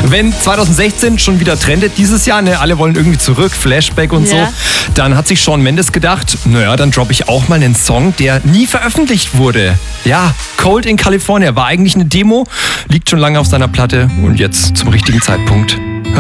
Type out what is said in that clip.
Wenn 2016 schon wieder trendet dieses Jahr, ne, alle wollen irgendwie zurück, Flashback und so, dann hat sich Shawn Mendes gedacht, naja, dann droppe ich auch mal einen Song, der nie veröffentlicht wurde. Ja, Cold in California war eigentlich eine Demo, liegt schon lange auf seiner Platte und jetzt zum richtigen Zeitpunkt.